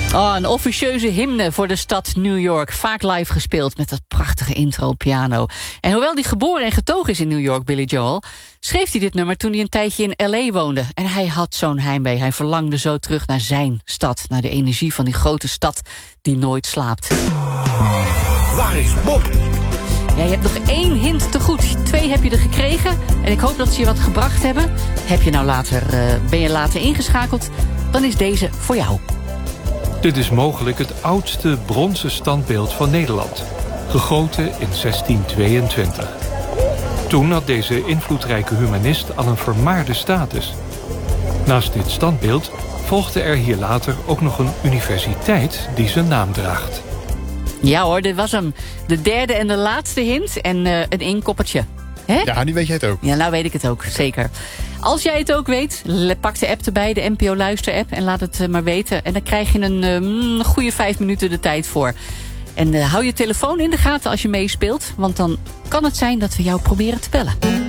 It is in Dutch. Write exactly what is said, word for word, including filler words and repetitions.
Oh, een officieuze hymne voor de stad New York. Vaak live gespeeld met dat prachtige intro piano. En hoewel hij geboren en getogen is in New York, Billy Joel, schreef hij dit nummer toen hij een tijdje in L A woonde. En hij had zo'n heimwee. Hij verlangde zo terug naar zijn stad. Naar de energie van die grote stad die nooit slaapt. Waar is Bob? Ja, je hebt nog één hint te goed. Twee heb je er gekregen. En ik hoop dat ze je wat gebracht hebben. Heb je nou later, uh, ben je later ingeschakeld? Dan is deze voor jou. Dit is mogelijk het oudste bronzen standbeeld van Nederland. Gegoten in zestien tweeëntwintig. Toen had deze invloedrijke humanist al een vermaarde status. Naast dit standbeeld volgde er hier later ook nog een universiteit die zijn naam draagt. Ja hoor, dit was hem. De derde en de laatste hint en uh, een inkoppertje. Hè? Ja, nu weet jij het ook. Ja, nou weet ik het ook, zeker. Als jij het ook weet, pak de app erbij, de N P O Luister-app, en laat het uh, maar weten. En dan krijg je een uh, goede vijf minuten de tijd voor. En uh, hou je telefoon in de gaten als je meespeelt, want dan kan het zijn dat we jou proberen te bellen.